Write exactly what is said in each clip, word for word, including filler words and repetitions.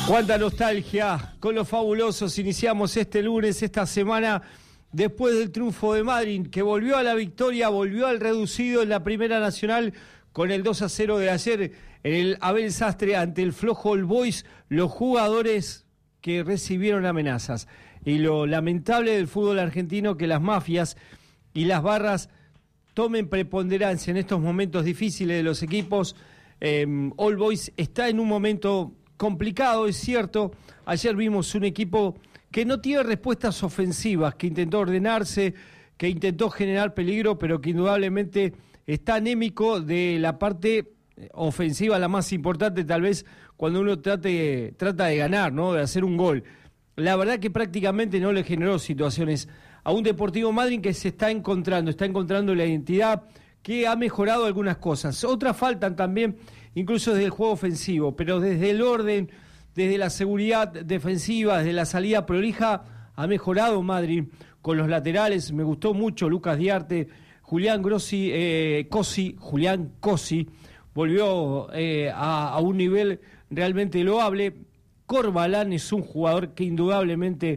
Cuánta nostalgia con los fabulosos. Iniciamos este lunes, esta semana, después del triunfo de Madrid, que volvió a la victoria, volvió al reducido en la Primera Nacional con el dos a cero de ayer en el Abel Sastre ante el flojo All Boys. Los jugadores que recibieron amenazas. Y lo lamentable del fútbol argentino, que las mafias y las barras tomen preponderancia en estos momentos difíciles de los equipos. Eh, All Boys está en un momento complicado, es cierto. Ayer vimos un equipo que no tiene respuestas ofensivas, que intentó ordenarse, que intentó generar peligro, pero que indudablemente está anémico de la parte ofensiva, la más importante tal vez cuando uno trate, trata de ganar, ¿no? De hacer un gol. La verdad que prácticamente no le generó situaciones a un Deportivo Madryn que se está encontrando, está encontrando la identidad, que ha mejorado algunas cosas. Otras faltan también, incluso desde el juego ofensivo, pero desde el orden, desde la seguridad defensiva, desde la salida prolija, ha mejorado Madryn con los laterales. Me gustó mucho Lucas Diarte, Julián Grossi, eh, Cosi, Julián Cosi, volvió eh, a, a un nivel realmente loable. Corbalán es un jugador que indudablemente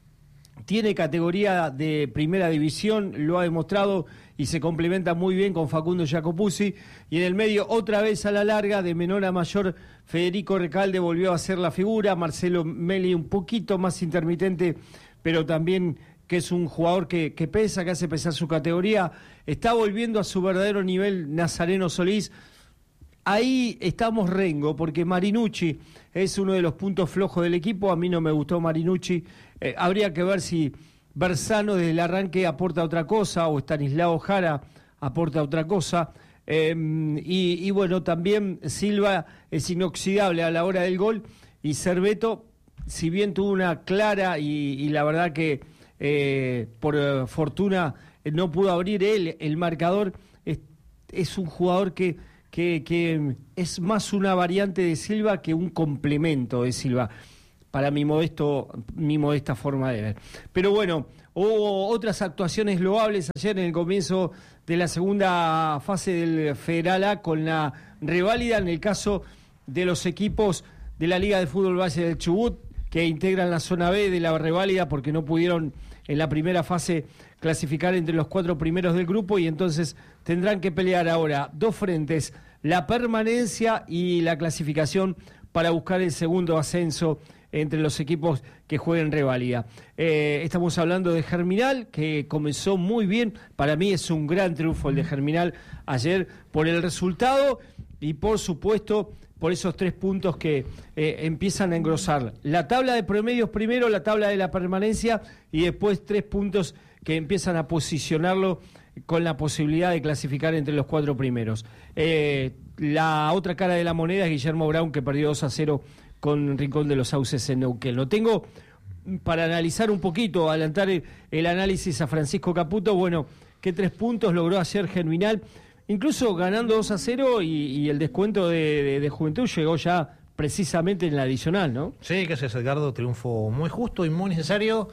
tiene categoría de primera división, lo ha demostrado y se complementa muy bien con Facundo Jacopuzzi. Y en el medio, otra vez a la larga, de menor a mayor, Federico Recalde volvió a ser la figura. Marcelo Meli un poquito más intermitente, pero también que es un jugador que, que pesa, que hace pesar su categoría. Está volviendo a su verdadero nivel Nazareno Solís. Ahí estamos rengo, porque Marinucci es uno de los puntos flojos del equipo. A mí no me gustó Marinucci. Eh, habría que ver si Bersano desde el arranque aporta otra cosa, o Stanislao Jara aporta otra cosa. Eh, y, y bueno, también Silva es inoxidable a la hora del gol. Y Cerveto, si bien tuvo una clara, y, y la verdad que eh, por eh, fortuna eh, no pudo abrir él el marcador, es, es un jugador que... Que, que es más una variante de Silva que un complemento de Silva, para mi modesto, mi modesta forma de ver. Pero bueno, hubo otras actuaciones loables ayer en el comienzo de la segunda fase del Federal A, con la reválida en el caso de los equipos de la Liga de Fútbol Valle del Chubut, que integran la zona B de la reválida porque no pudieron en la primera fase clasificar entre los cuatro primeros del grupo, y entonces tendrán que pelear ahora dos frentes, la permanencia y la clasificación, para buscar el segundo ascenso entre los equipos que jueguen reválida. Eh, estamos hablando de Germinal, que comenzó muy bien. Para mí es un gran triunfo el de Germinal ayer, por el resultado y por supuesto por esos tres puntos que eh, empiezan a engrosar la tabla de promedios primero, la tabla de la permanencia, y después tres puntos que empiezan a posicionarlo con la posibilidad de clasificar entre los cuatro primeros. Eh, la otra cara de la moneda es Guillermo Brown, que perdió dos a cero con Rincón de los Sauces en Neuquén. Lo tengo para analizar un poquito, adelantar el, el análisis a Francisco Caputo. Bueno, ¿qué tres puntos logró ayer Germinal? Incluso ganando dos a cero, y, y el descuento de, de, de Juventud llegó ya precisamente en la adicional, ¿no? Sí, que es Edgardo, triunfo muy justo y muy necesario,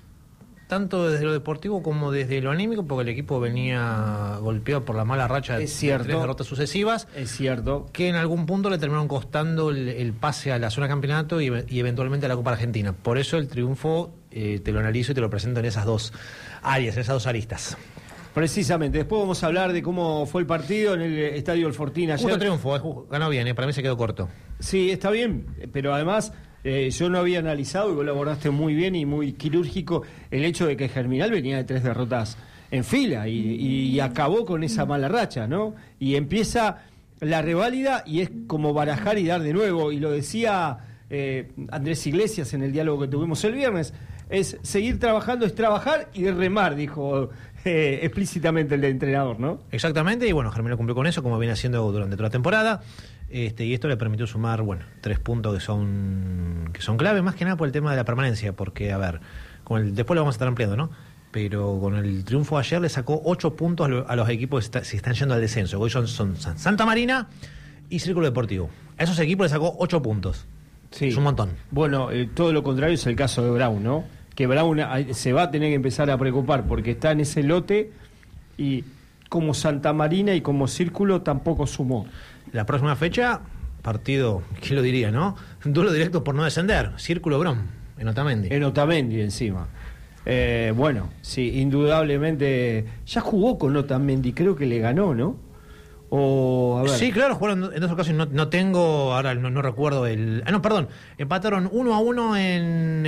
tanto desde lo deportivo como desde lo anímico, porque el equipo venía golpeado por la mala racha de tres derrotas sucesivas. Es cierto. Que en algún punto le terminaron costando el, el pase a la zona campeonato y, y eventualmente a la Copa Argentina. Por eso el triunfo eh, te lo analizo y te lo presento en esas dos áreas, en esas dos aristas. Precisamente, después vamos a hablar de cómo fue el partido en el Estadio El Fortín ayer. Justo triunfo, eh, ganó bien, eh, para mí se quedó corto. Sí, está bien, pero además eh, yo no había analizado, y vos lo abordaste muy bien y muy quirúrgico, el hecho de que Germinal venía de tres derrotas en fila y, y, y acabó con esa mala racha, ¿no? Y empieza la reválida y es como barajar y dar de nuevo, y lo decía eh, Andrés Iglesias en el diálogo que tuvimos el viernes, es seguir trabajando, es trabajar y remar, dijo eh, explícitamente el entrenador, ¿no? Exactamente, y bueno, Germinal cumplió con eso, como viene haciendo durante toda la temporada, este, y esto le permitió sumar, bueno, tres puntos que son que son clave, más que nada por el tema de la permanencia, porque, a ver, con el, después lo vamos a estar ampliando, ¿no? Pero con el triunfo ayer le sacó ocho puntos a los equipos que está, se están yendo al descenso. Hoy son, son Santa Marina y Círculo Deportivo. A esos equipos le sacó ocho puntos. Sí. Es un montón. Bueno, eh, todo lo contrario es el caso de Brown, ¿no? Que Brown se va a tener que empezar a preocupar porque está en ese lote, y como Santa Marina y como Círculo tampoco sumó. La próxima fecha partido, ¿qué lo diría, no? Un duelo directo por no descender, Círculo Bron, en Otamendi. En Otamendi encima. Eh, bueno, sí, indudablemente. Ya jugó con Otamendi, creo que le ganó, ¿no? O, a ver. Sí, claro, jugaron en dos ocasiones, no, no tengo, ahora no, no recuerdo el... Ah, no, perdón, empataron uno a uno en,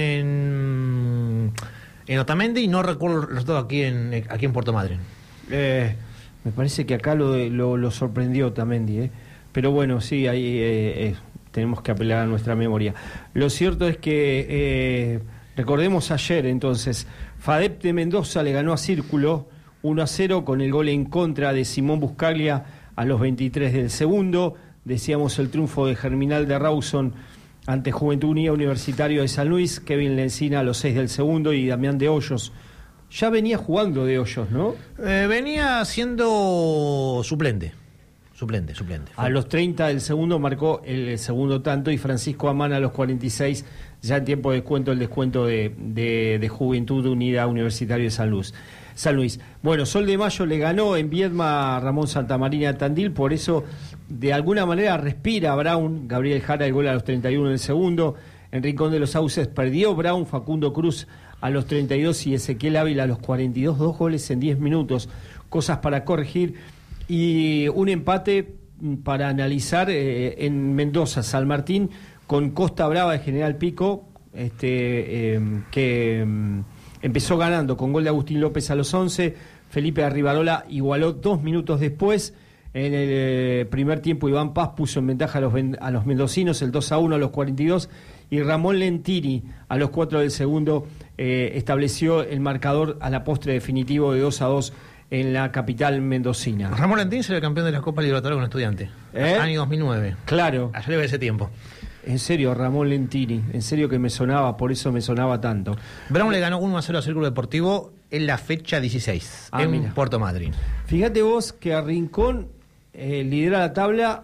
en, en Otamendi y no recuerdo el resultado aquí en, aquí en Puerto Madryn. Eh, me parece que acá lo, lo, lo sorprendió Otamendi, ¿eh? Pero bueno, sí, ahí eh, eh, tenemos que apelar a nuestra memoria. Lo cierto es que, eh, recordemos ayer entonces, FADEP de Mendoza le ganó a Círculo uno a cero con el gol en contra de Simón Buscaglia a los veintitrés del segundo. Decíamos el triunfo de Germinal de Rawson ante Juventud Unida Universitario de San Luis, Kevin Lencina a los seis del segundo y Damián de Hoyos. Ya venía jugando de Hoyos, ¿no? Eh, venía siendo suplente, suplente, suplente. A los treinta del segundo marcó el segundo tanto y Francisco Amán a los cuarenta y seis, ya en tiempo de descuento, el descuento de, de, de Juventud Unida Universitario de San Luis. San Luis. Bueno, Sol de Mayo le ganó en Viedma a Ramón Santamaría Tandil, por eso de alguna manera respira Brown. Gabriel Jara el gol a los treinta y uno del segundo. En Rincón de los Sauces perdió Brown, Facundo Cruz a los treinta y dos y Ezequiel Ávila a los cuarenta y dos, dos goles en diez minutos, cosas para corregir. Y un empate para analizar eh, en Mendoza, San Martín, con Costa Brava de General Pico, este eh, que... Eh, empezó ganando con gol de Agustín López a los once, Felipe Arribarola igualó dos minutos después, en el eh, primer tiempo Iván Paz puso en ventaja a los, a los mendocinos, el dos a uno a los cuarenta y dos, y Ramón Lentini a los cuatro del segundo eh, estableció el marcador a la postre definitivo de dos a dos en la capital mendocina. Ramón Lentini será el campeón de la Copa Libertadores con Estudiante, ¿Eh? año dos mil nueve. Claro. Ayer le ese tiempo. En serio, Ramón Lentini, en serio que me sonaba, por eso me sonaba tanto. Brown le ganó uno a cero a Círculo Deportivo en la fecha dieciséis, ah, en mira. Puerto Madryn. Fíjate vos que a Rincón eh, lidera la tabla,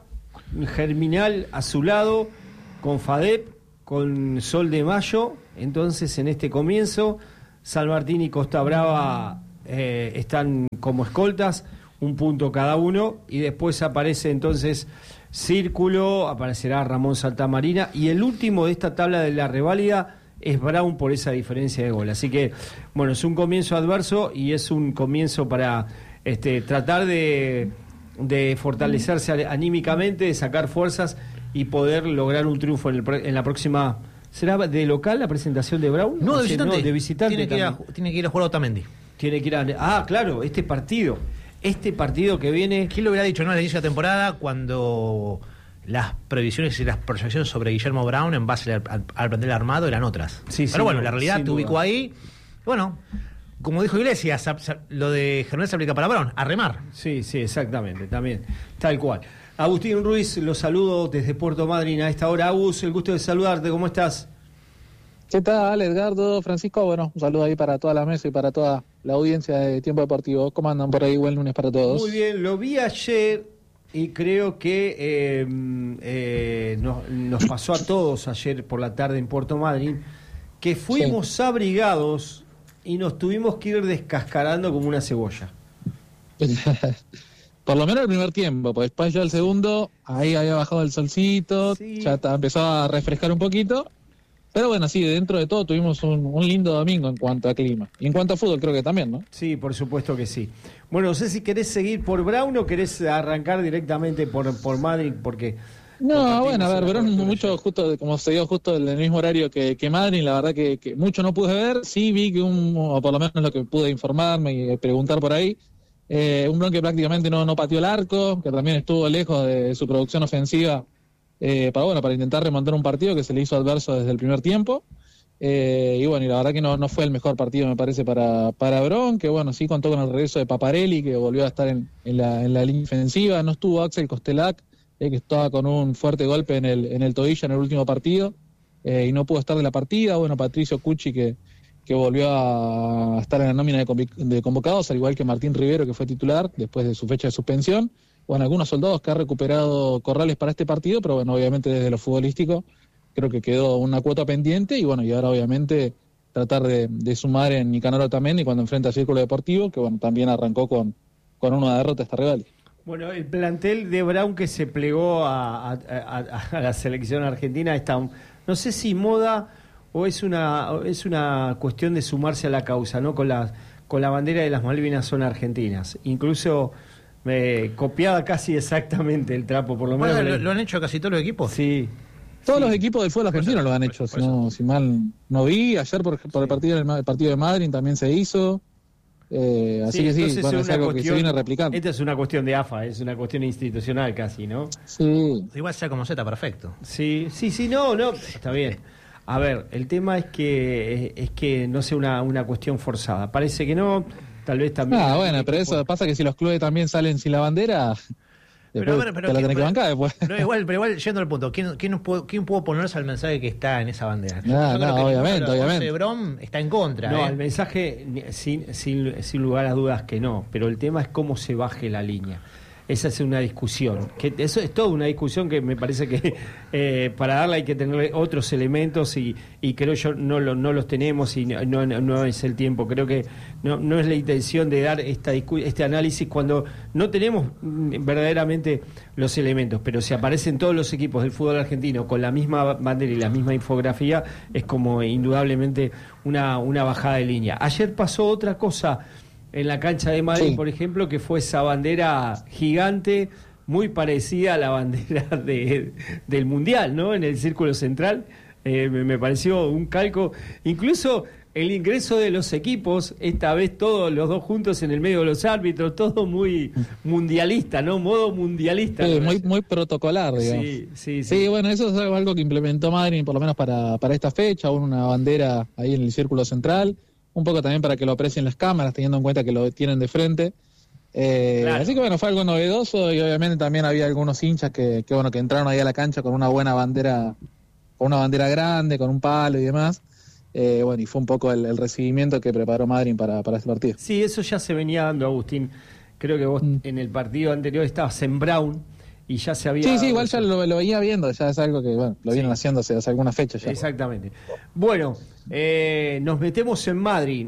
Germinal a su lado, con FADEP, con Sol de Mayo. Entonces, en este comienzo, San Martín y Costa Brava eh, están como escoltas, un punto cada uno, y después aparece entonces Círculo, aparecerá Ramón Santamarina, y el último de esta tabla de la reválida es Brown por esa diferencia de gol. Así que, bueno, es un comienzo adverso y es un comienzo para este, tratar de, de fortalecerse anímicamente, de sacar fuerzas y poder lograr un triunfo en, el, en la próxima... ¿Será de local la presentación de Brown? No, de visitante. No, de visitante tiene, que ir a, tiene que ir a jugar a Otamendi. Tiene que ir a... Ah, claro, este partido. Este partido que viene... ¿Quién lo hubiera dicho, no, al inicio de la temporada, cuando las previsiones y las proyecciones sobre Guillermo Brown en base al, al, al plantel armado eran otras? Sí, Pero bueno, duda, la realidad te ubicó ahí. Bueno, como dijo Iglesias, lo de Germán se aplica para Brown, a remar. Sí, sí, exactamente, también, tal cual. Agustín Ruiz, los saludo desde Puerto Madryn a esta hora. Agus, el gusto de saludarte, ¿cómo estás? ¿Qué tal, Edgardo, Francisco? Bueno, un saludo ahí para toda la mesa y para toda la audiencia de Tiempo Deportivo. ¿Cómo andan por ahí? Buen lunes para todos. Muy bien, lo vi ayer y creo que eh, eh, nos, nos pasó a todos ayer por la tarde en Puerto Madryn, que fuimos sí. abrigados y nos tuvimos que ir descascarando como una cebolla. Por lo menos el primer tiempo, pues después ya el segundo, ahí había bajado el solcito, sí. ya empezó a refrescar un poquito. Pero bueno, sí, dentro de todo tuvimos un, un lindo domingo en cuanto a clima. Y en cuanto a fútbol creo que también, ¿no? Sí, por supuesto que sí. Bueno, no sé si querés seguir por Brown o querés arrancar directamente por, por Madrid, porque... No, bueno, a ver, Brown mucho, justo como se dio justo en el mismo horario que, que Madrid, la verdad que, que mucho no pude ver. Sí vi que un, o por lo menos lo que pude informarme y preguntar por ahí, eh, un Brown que prácticamente no, no pateó el arco, que también estuvo lejos de su producción ofensiva, Eh, para bueno para intentar remontar un partido que se le hizo adverso desde el primer tiempo, eh, y bueno, y la verdad que no, no fue el mejor partido, me parece, para, para Brown, que bueno, sí contó con el regreso de Paparelli, que volvió a estar en, en, la, en la línea ofensiva. No estuvo Axel Costelac, eh, que estaba con un fuerte golpe en el, en el tobillo en el último partido, eh, y no pudo estar de la partida. Bueno, Patricio Cucci, que, que volvió a estar en la nómina de, conv- de convocados, al igual que Martín Rivero, que fue titular después de su fecha de suspensión. Bueno, algunos soldados que ha recuperado Corrales para este partido, pero bueno, obviamente desde lo futbolístico creo que quedó una cuota pendiente, y bueno, y ahora obviamente tratar de, de sumar en Nicanor Otamendi cuando enfrenta a Círculo Deportivo, que bueno, también arrancó con, con una derrota esta rival. Bueno, el plantel de Brown que se plegó a, a, a, a la selección argentina está, no sé si moda o es una es una cuestión de sumarse a la causa, ¿no? Con la con la bandera de las Malvinas son argentinas, incluso eh, copiada casi exactamente el trapo, por lo menos. Bueno, ¿lo, ¿Lo han hecho casi todos los equipos? Sí. Todos sí. los equipos del fútbol argentino eso, lo han por, hecho, por si, no, si mal no vi. Ayer por, por el, partido, el partido de Madrid también se hizo. Eh, así Sí, que sí, bueno, es, es algo cuestión, que se viene replicando. Esta es una cuestión de A F A, es una cuestión institucional casi, ¿no? Sí. Igual sea como Z, perfecto. Sí, sí, sí, no, no, está bien. A ver, el tema es que es que no sea una, una cuestión forzada. Parece que no, tal vez también. Ah, bueno, pero eso pasa que si los clubes también salen sin la bandera, Pero, bueno, pero te la ¿quién- tenés que bancar después. No, igual, pero igual, yendo al punto, ¿quién, quién, pudo, ¿quién pudo ponerse al mensaje que está en esa bandera? Yo- No, yo creo no, que ninguno obviamente, de los obviamente. once Brom está en contra. No, ¿eh? el mensaje, ni- sin, sin, sin lugar a dudas que no, pero el tema es cómo se baje la línea. Esa es una discusión, que eso es toda una discusión que me parece que eh, para darla hay que tener otros elementos y, y creo yo no, lo, no los tenemos y no, no, no es el tiempo. Creo que no, no es la intención de dar esta discu- este análisis cuando no tenemos mm, verdaderamente los elementos, pero si aparecen todos los equipos del fútbol argentino con la misma bandera y la misma infografía, es como indudablemente una, una bajada de línea. Ayer pasó otra cosa en la cancha de Madrid, Sí. por ejemplo, que fue esa bandera gigante, muy parecida a la bandera de, del Mundial, ¿no? En el círculo central, eh, me, me pareció un calco. Incluso el ingreso de los equipos, esta vez todos los dos juntos en el medio de los árbitros, todo muy mundialista, ¿no? Modo mundialista. Sí, ¿no? muy, muy protocolar, digamos. Sí, sí, sí. Sí, bueno, eso es algo que implementó Madrid, por lo menos para, para esta fecha, una bandera ahí en el círculo central, un poco también para que lo aprecien las cámaras, teniendo en cuenta que lo tienen de frente. Eh, Claro. Así que bueno, fue algo novedoso y obviamente también había algunos hinchas que, que bueno que entraron ahí a la cancha con una buena bandera, con una bandera grande, con un palo y demás. Eh, bueno, y fue un poco el, el recibimiento que preparó Madrid para, para este partido. Sí, eso ya se venía dando, Agustín. Creo que vos Mm. en el partido anterior estabas en Brown y ya se había... Sí, sí, igual ya lo, lo venía viendo, ya es algo que bueno, lo vienen Sí. haciendo hace, hace algunas fechas ya. Exactamente. Bueno, eh, nos metemos en Madrid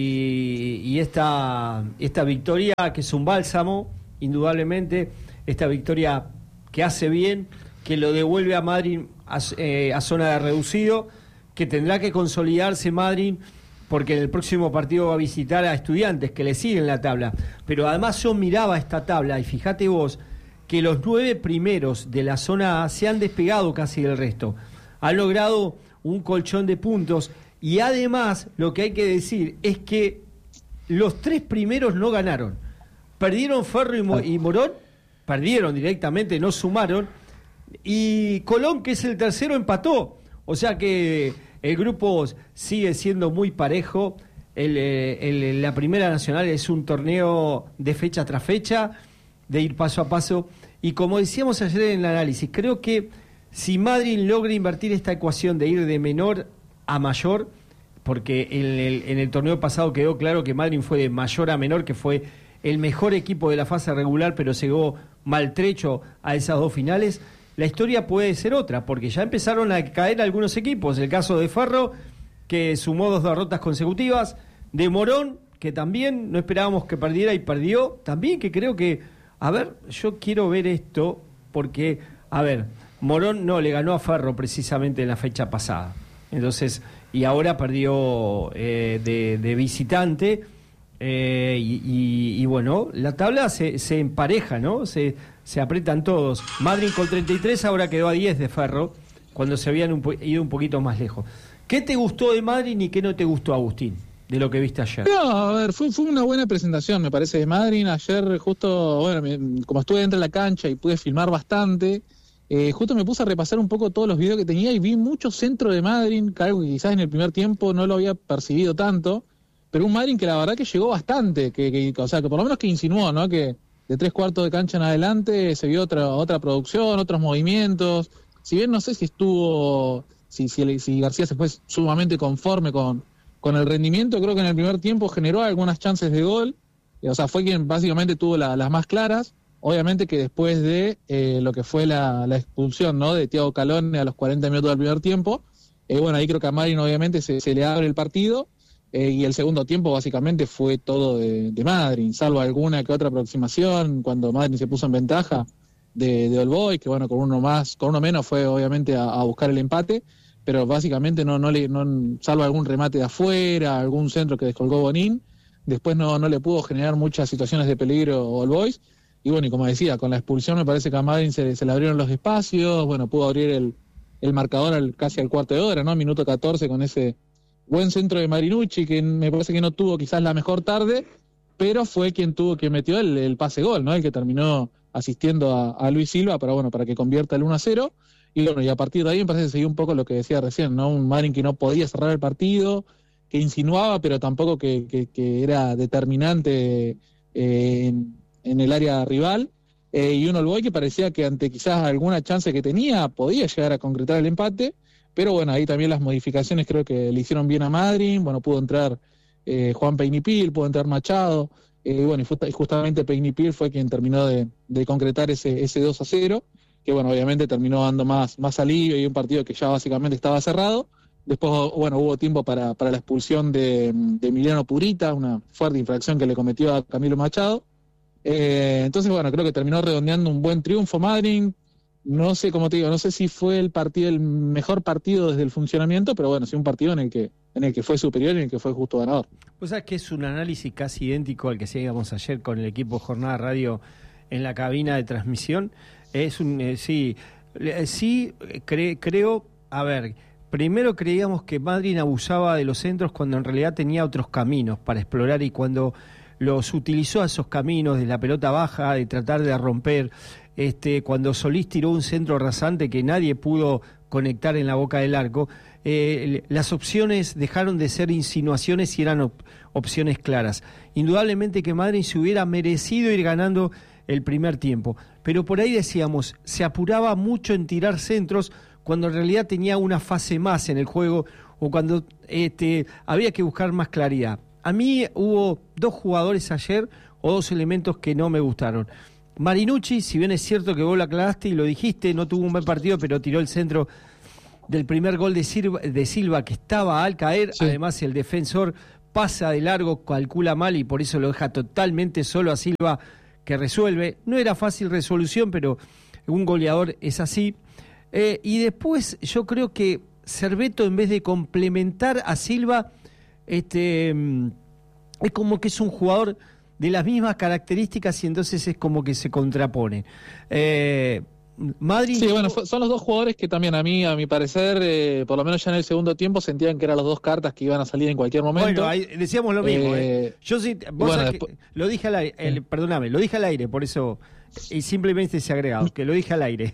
y, y esta, esta victoria que es un bálsamo, indudablemente, esta victoria que hace bien, que lo devuelve a Madrid a, eh, a zona de reducido, que tendrá que consolidarse Madrid porque en el próximo partido va a visitar a Estudiantes, que le siguen la tabla. Pero además yo miraba esta tabla y fíjate vos, que los nueve primeros de la zona A se han despegado casi del resto. Han logrado un colchón de puntos y además lo que hay que decir es que los tres primeros no ganaron. Perdieron Ferro y, Mo- y Morón, perdieron directamente, no sumaron. Y Colón, que es el tercero, empató. O sea que el grupo sigue siendo muy parejo. El, el- el- la Primera Nacional es un torneo de fecha tras fecha, de ir paso a paso. Y como decíamos ayer en el análisis, creo que si Madrid logra invertir esta ecuación de ir de menor a mayor, porque en el, en el torneo pasado quedó claro que Madrid fue de mayor a menor, que fue el mejor equipo de la fase regular, pero llegó maltrecho a esas dos finales, la historia puede ser otra, porque ya empezaron a caer algunos equipos. El caso de Ferro, que sumó dos derrotas consecutivas, de Morón, que también no esperábamos que perdiera y perdió, también que creo que, a ver, yo quiero ver esto, porque, a ver, Morón no le ganó a Ferro precisamente en la fecha pasada, entonces, y ahora perdió eh, de, de visitante, eh, y, y, y bueno, la tabla se, se empareja, ¿no? Se, se apretan todos. Madrid con treinta y tres ahora quedó a diez de Ferro, cuando se habían un po- ido un poquito más lejos. ¿Qué te gustó de Madrid y qué no te gustó, Agustín, de lo que viste ayer? No, a ver, fue, fue una buena presentación, me parece, de Madrid. Ayer justo, bueno, me- como estuve dentro de la cancha y pude filmar bastante, eh, justo me puse a repasar un poco todos los videos que tenía y vi mucho centro de Madrid, que algo que quizás en el primer tiempo no lo había percibido tanto, pero un Madrid que la verdad que llegó bastante, que, que, o sea, que por lo menos que insinuó, ¿no? Que de tres cuartos de cancha en adelante se vio otra otra producción, otros movimientos. Si bien no sé si estuvo, si, si, si García se fue sumamente conforme con con el rendimiento, creo que en el primer tiempo generó algunas chances de gol, eh, o sea, fue quien básicamente tuvo la, las más claras. Obviamente que después de eh, lo que fue la, la expulsión, ¿no?, de Thiago Calone a los cuarenta minutos del primer tiempo, eh, bueno, ahí creo que a Marin obviamente se, se le abre el partido, eh, y el segundo tiempo básicamente fue todo de, de Madrid, salvo alguna que otra aproximación, cuando Madrid se puso en ventaja de, de All Boys, que bueno, con uno más, con uno menos fue obviamente a, a buscar el empate, pero básicamente no, no le, no, salvo algún remate de afuera, algún centro que descolgó Bonín, después no, no le pudo generar muchas situaciones de peligro All Boys. Y bueno, y como decía, con la expulsión me parece que a Madrid se, se le abrieron los espacios, bueno, pudo abrir el, el marcador al, casi al cuarto de hora, ¿no? Minuto catorce con ese buen centro de Marinucci, que me parece que no tuvo quizás la mejor tarde, pero fue quien tuvo, que metió el, el pase gol, ¿no? El que terminó asistiendo a, a Luis Silva para, bueno, para que convierta el uno a cero. Y bueno, y a partir de ahí me parece que seguía un poco lo que decía recién, ¿no? Un Madrid que no podía cerrar el partido, que insinuaba, pero tampoco que, que, que era determinante eh, en en el área rival, eh, y un All Boys que parecía que ante quizás alguna chance que tenía podía llegar a concretar el empate, pero bueno, ahí también las modificaciones creo que le hicieron bien a Madrid. Bueno, pudo entrar eh, Juan Peñipil, pudo entrar Machado, eh, bueno, y justamente Peñipil fue quien terminó de, de concretar ese, ese dos a cero, que bueno, obviamente terminó dando más, más alivio, y un partido que ya básicamente estaba cerrado. Después, bueno, hubo tiempo para, para la expulsión de, de Emiliano Purita, una fuerte infracción que le cometió a Camilo Machado. Eh, entonces, bueno, creo que terminó redondeando un buen triunfo Madrid. No sé, como te digo, no sé si fue el partido el mejor partido desde el funcionamiento, pero bueno, sí un partido en el que en el que fue superior y en el que fue justo ganador. Pues sabes que es un análisis casi idéntico al que hacíamos ayer con el equipo Jornada Radio en la cabina de transmisión. Es un eh, sí, eh, sí cre, creo, a ver, primero creíamos que Madrid abusaba de los centros cuando en realidad tenía otros caminos para explorar, y cuando los utilizó a esos caminos de la pelota baja, de tratar de romper, este, cuando Solís tiró un centro rasante que nadie pudo conectar en la boca del arco, eh, las opciones dejaron de ser insinuaciones y eran op- opciones claras. Indudablemente que Madrid se hubiera merecido ir ganando el primer tiempo, pero por ahí decíamos, se apuraba mucho en tirar centros cuando en realidad tenía una fase más en el juego, o cuando este, había que buscar más claridad. A mí hubo dos jugadores ayer, o dos elementos que no me gustaron. Marinucci, si bien es cierto que vos lo aclaraste y lo dijiste, no tuvo un buen partido, pero tiró el centro del primer gol de Silva, de Silva que estaba al caer. Sí. Además, el defensor pasa de largo, calcula mal, y por eso lo deja totalmente solo a Silva, que resuelve. No era fácil resolución, pero un goleador es así. Eh, y después yo creo que Cerveto, en vez de complementar a Silva, Este, es como que es un jugador de las mismas características, y entonces es como que se contrapone. Eh, Madrid. Sí, bueno, son los dos jugadores que también a mí, a mi parecer, eh, por lo menos ya en el segundo tiempo, sentían que eran los dos cartas que iban a salir en cualquier momento. Bueno, ahí decíamos lo mismo. Eh, eh. Yo sí, vos bueno, después... lo dije al aire, el, perdóname, lo dije al aire, por eso, y simplemente ese agregado, que lo dije al aire.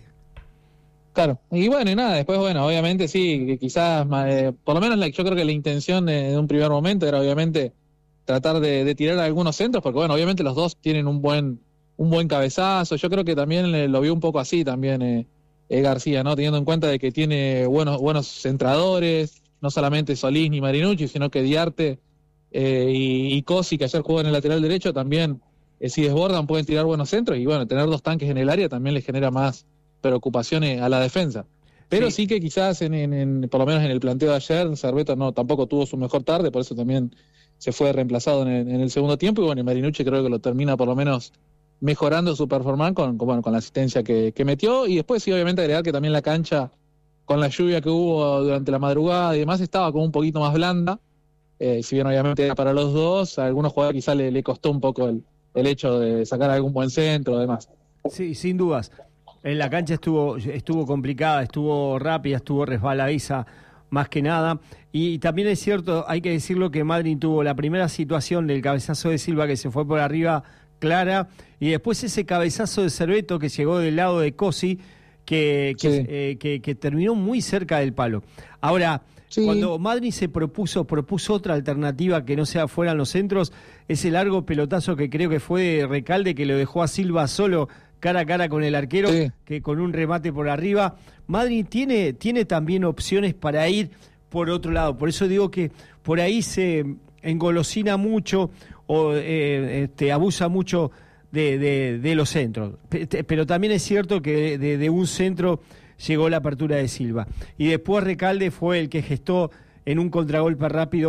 Claro, y bueno, y nada, después, bueno, obviamente sí, que quizás, eh, por lo menos la, yo creo que la intención de, de un primer momento era obviamente tratar de, de tirar algunos centros, porque bueno, obviamente los dos tienen un buen un buen cabezazo. Yo creo que también eh, lo vio un poco así también eh, eh, García, ¿no? Teniendo en cuenta de que tiene buenos buenos centradores, no solamente Solís ni Marinucci, sino que Diarte eh, y, y Cosi, que ayer jugó en el lateral derecho, también eh, si desbordan pueden tirar buenos centros, y bueno, tener dos tanques en el área también les genera más preocupaciones a la defensa. Pero sí, sí que quizás, en, en, en, por lo menos en el planteo de ayer, Cerveto no, tampoco tuvo su mejor tarde, por eso también se fue reemplazado en el, en el segundo tiempo, y bueno, Marinucci creo que lo termina por lo menos mejorando su performance con, con, bueno, con la asistencia que, que metió. Y después sí, obviamente agregar que también la cancha, con la lluvia que hubo durante la madrugada y demás, estaba como un poquito más blanda, eh, si bien obviamente era para los dos, a algunos jugadores quizás le, le costó un poco el, el hecho de sacar algún buen centro y demás. Sí, sin dudas. En la cancha estuvo estuvo complicada, estuvo rápida, estuvo resbaladiza, más que nada. Y, y también es cierto, hay que decirlo, que Madrid tuvo la primera situación del cabezazo de Silva, que se fue por arriba, clara, y después ese cabezazo de Cerveto que llegó del lado de Cosi, que, que, sí. eh, que, que terminó muy cerca del palo. Ahora, sí. Cuando Madrid se propuso, propuso otra alternativa que no sea fueran los centros, ese largo pelotazo que creo que fue de Recalde, que lo dejó a Silva solo, cara a cara con el arquero, sí. que con un remate por arriba. Madrid tiene, tiene también opciones para ir por otro lado, por eso digo que por ahí se engolosina mucho o eh, este, abusa mucho de, de, de los centros, pero también es cierto que de, de un centro llegó la apertura de Silva, y después Recalde fue el que gestó en un contragolpe rápido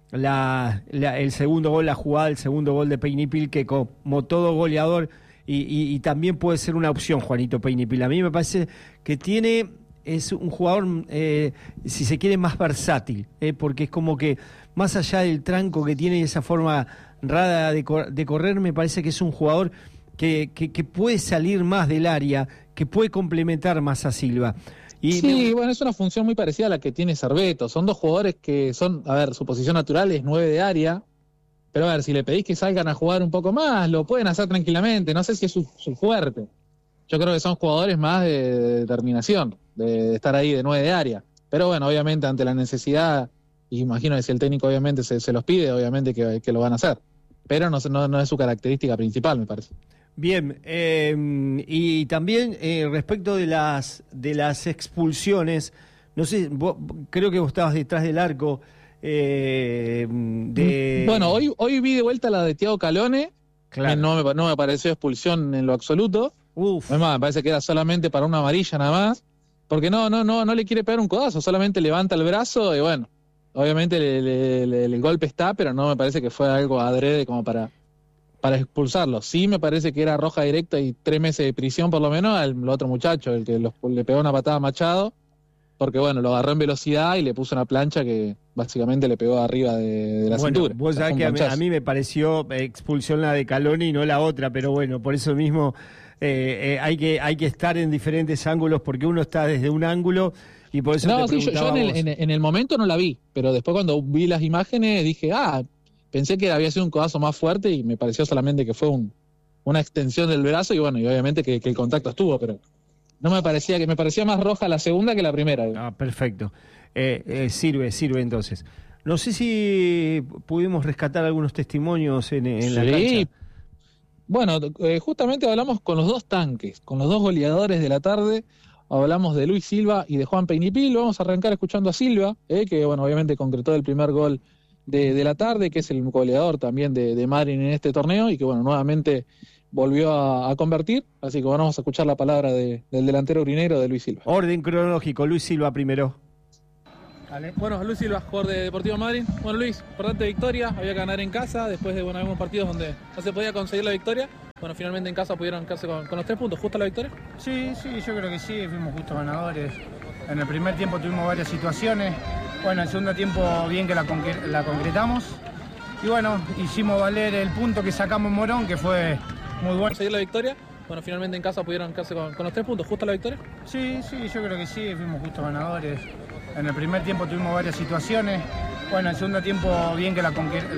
la, la, el segundo gol, la jugada, el segundo gol de Peñipil, que como todo goleador, y, y, y también puede ser una opción, Juanito Peñipil. A mí me parece que tiene, es un jugador, eh, si se quiere, más versátil, eh, porque es como que más allá del tranco que tiene y esa forma rara de, cor- de correr, me parece que es un jugador que, que, que puede salir más del área, que puede complementar más a Silva. Y sí, me... bueno, es una función muy parecida a la que tiene Cerveto. Son dos jugadores que son, a ver, su posición natural es nueve de área, pero a ver, si le pedís que salgan a jugar un poco más, lo pueden hacer tranquilamente. No sé si es su, su fuerte. Yo creo que son jugadores más de, de determinación, de, de estar ahí de nueve de área. Pero bueno, obviamente ante la necesidad, y imagino que si el técnico obviamente se, se los pide, obviamente que, que lo van a hacer. Pero no, no, no es su característica principal, me parece. Bien, eh, y también eh, respecto de las de las expulsiones, no sé, vos, creo que vos estabas detrás del arco. Eh, de... Bueno, hoy hoy vi de vuelta la de Thiago Calone, Claro. que no me, no me pareció expulsión en lo absoluto. Uf. Es más, me parece que era solamente para una amarilla nada más, porque no no no no le quiere pegar un codazo, solamente levanta el brazo y bueno, obviamente le, le, le, el golpe está, pero no me parece que fue algo adrede como para para expulsarlo. Sí me parece que era roja directa y tres meses de prisión por lo menos al otro muchacho, el que los, le pegó una patada a Machado, porque bueno, lo agarró en velocidad y le puso una plancha que básicamente le pegó arriba de, de la bueno, cintura. Vos sabés que a mí, a mí me pareció expulsión la de Calone y no la otra, pero bueno, por eso mismo eh, eh, hay que hay que estar en diferentes ángulos, porque uno está desde un ángulo y por eso no, te sí, yo, preguntaba yo en, vos. el, en, en el momento no la vi, pero después cuando vi las imágenes dije, ah, pensé que había sido un codazo más fuerte y me pareció solamente que fue un, una extensión del brazo y bueno, y obviamente que, que el contacto estuvo, pero no me parecía, que me parecía más roja la segunda que la primera. Ah, perfecto. Eh, eh, sirve, sirve entonces. No sé si pudimos rescatar algunos testimonios en, en la Sí. cancha. Bueno, eh, justamente hablamos con los dos tanques, con los dos goleadores de la tarde. Hablamos de Luis Silva y de Juan Peñipil. Vamos a arrancar escuchando a Silva, eh, que bueno, obviamente concretó el primer gol de, de la tarde, que es el goleador también de, de Madryn en este torneo y que bueno, nuevamente volvió a, a convertir. Así que bueno, vamos a escuchar la palabra de, del delantero urinero de Luis Silva. Orden cronológico, Luis Silva primero. Vale. Bueno, Luis Silva, jugador de Deportivo Madryn. Bueno, Luis, importante victoria, había que ganar en casa después de bueno, algunos partidos donde no se podía conseguir la victoria. Bueno, finalmente en casa pudieron quedarse con, con los tres puntos. ¿Justa la victoria? Sí, sí, yo creo que sí, fuimos justos ganadores. En el primer tiempo tuvimos varias situaciones. Bueno, en el segundo tiempo bien que la, concre- la concretamos. Y bueno, hicimos valer el punto que sacamos en Morón, que fue muy bueno. ¿Conseguir la victoria? Bueno, finalmente en casa pudieron quedarse con, con los tres puntos. ¿Justa la victoria? Sí, sí, yo creo que sí, fuimos justos ganadores. En el primer tiempo tuvimos varias situaciones. Bueno, en el segundo tiempo bien que la concre-